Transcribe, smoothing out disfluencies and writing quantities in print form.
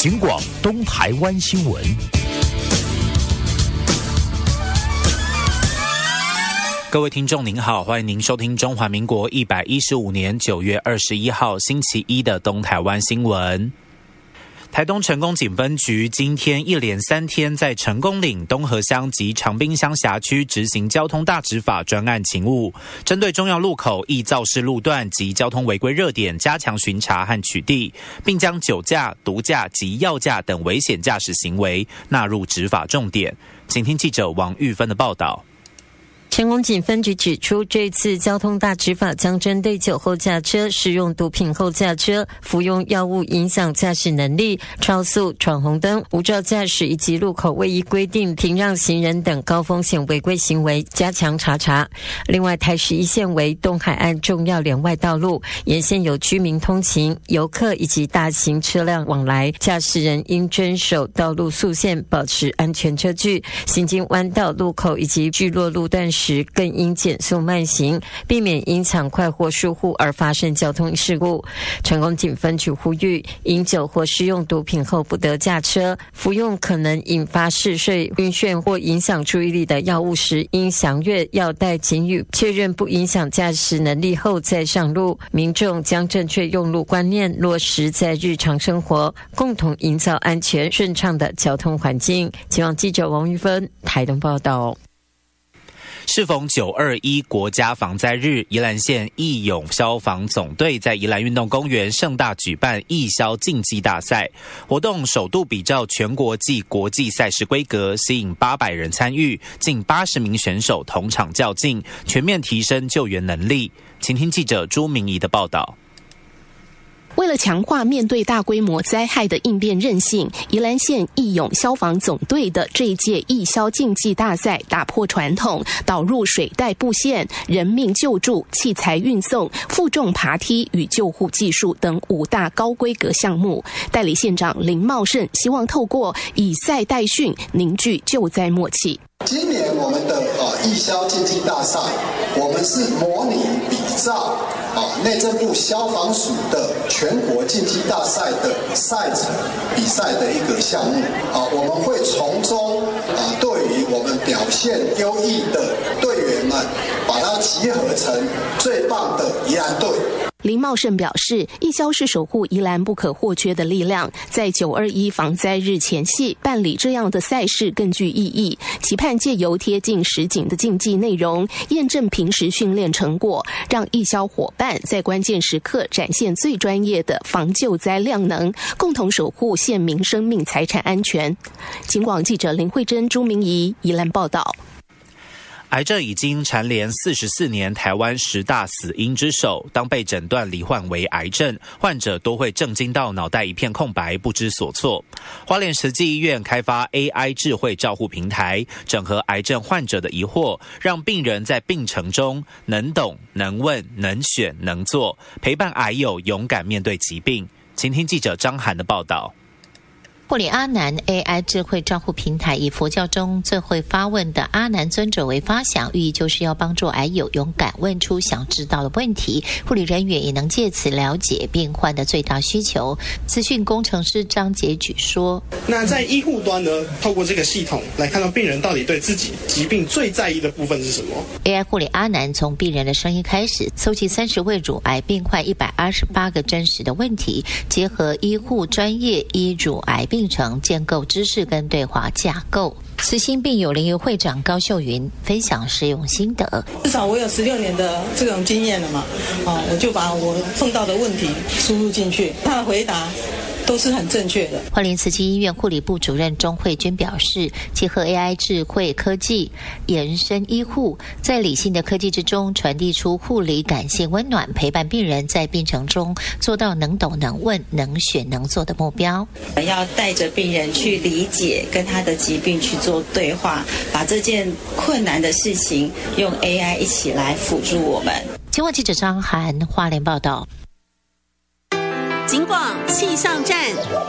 警广东台湾新闻。 各位听众您好，欢迎您收听中华民国115年9月21号星期一的东台湾新闻。台东成功警分局今天一连3天在成功岭、东河乡及长滨乡辖区执行交通大执法专案勤务，针对重要路口、易肇事路段及交通违规热点加强巡查和取缔，并将酒驾、毒驾及药驾等危险驾驶行为纳入执法重点。请听记者王玉芬的报道。 成功警分局指出，这次交通大执法将针对酒后驾车、使用毒品后驾车、服用药物影响驾驶能力、超速、闯红灯、无照驾驶以及路口未依规定停让行人等高风险违规行为加强查。另外，台11线为东海岸重要连外道路，沿线有居民通勤、游客以及大型车辆往来，驾驶人应遵守道路速限，保持安全车距，行经弯道、路口以及聚落路段时更应减速慢行，避免因抢快或疏忽而发生交通事故。成功警分局呼吁，饮酒或施用毒品后不得驾车，服用可能引发嗜睡、晕眩或影响注意力的药物时，应详阅药袋警语，确认不影响驾驶能力后再上路。民众将正确用路观念落实在日常生活，共同营造安全顺畅的交通环境。希望记者王玉芬台东报道。 适逢921国家防灾日，宜兰县义勇消防总队在宜兰运动公园盛大举办义消竞技大赛活动，首度比照全国暨国际赛事规格，吸引800人参与，近80名选手同场较劲，全面提升救援能力。请听记者朱明仪的报道。 为了强化面对大规模灾害的应变韧性，宜兰县义勇消防总队的这一届义消竞技大赛打破传统，导入水带布线、人命救助、器材运送、负重爬梯与救护技术等5大高规格项目。代理县长林茂盛希望透过以赛代训，凝聚救灾默契。 今年我们的义消竞技大赛，我们是模拟比照内政部消防署的全国竞技大赛的赛程比赛的一个项目我们会从中对于我们表现优异的队员们，把它集合成最棒的宜兰队。 林茂盛表示，义消是守护宜兰不可或缺的力量，在921防灾日前夕办理这样的赛事更具意义，期盼借由贴近实景的竞技内容，验证平时训练成果，让义消伙伴在关键时刻展现最专业的防救灾量能，共同守护县民生命财产安全。警广记者林慧珍、朱明仪宜兰报道。 癌症已经蝉联44年台湾10大死因之首。当被诊断罹患为癌症，患者都会震惊到脑袋一片空白，不知所措。花莲慈济医院开发 AI 智慧照护平台，整合癌症患者的疑惑，让病人在病程中能懂、能问、能选、能做，陪伴癌友勇敢面对疾病。请听记者张涵的报道。 护理阿南 AI 智慧照护平台以佛教中最会发问的阿南尊者为发想，寓意就是要帮助癌友勇敢问出想知道的问题，护理人员也能借此了解病患的最大需求。资讯工程师张杰举说， 那在医护端呢，透过这个系统来看到病人到底对自己疾病最在意的部分是什么。 AI 护理阿南从病人的声音开始，搜集30位乳癌病患128个真实的问题，结合医护专业医乳癌病程，建构知识跟对话架构。慈心病友联谊会长高秀云分享实用心得， 至少我有16年的这种经验了嘛，我就把我碰到的问题输入进去，他的回答都是很正确的。 花莲慈济医院护理部主任钟慧君表示，结合 AI 智慧科技延伸医护，在理性的科技之中传递出护理感性温暖，陪伴病人在病程中做到能懂能问能选能做的目标。 要带着病人去理解，跟他的疾病去做对话，把这件困难的事情用 AI 一起来辅助我们。 警广记者张涵花莲报道。 警广气象站。